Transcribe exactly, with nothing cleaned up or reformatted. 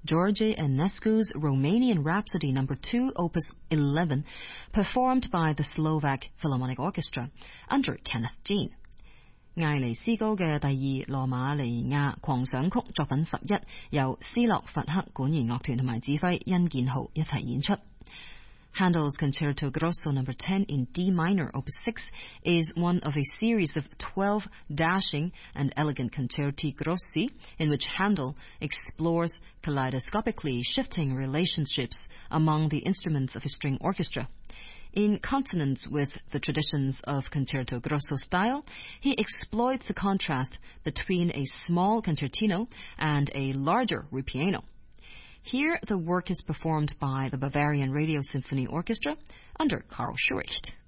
George Enescu's Romanian Rhapsody number two, opus eleven, performed by the Slovak Philharmonic Orchestra under Kenneth Jean. 艾尼斯高嘅第二羅馬尼亞狂想曲作品十一，由斯洛伐克管弦樂團同埋指揮殷建豪一齊演出。Handel's Concerto Grosso number ten in D minor, opus six, is one of a series of twelve dashing and elegant concerti grossi in which Handel explores kaleidoscopically shifting relationships among the instruments of his string orchestra. In consonance with the traditions of concerto grosso style, he exploits the contrast between a small concertino and a larger ripieno. Here, the work is performed by the Bavarian Radio Symphony Orchestra under Karl Schuricht.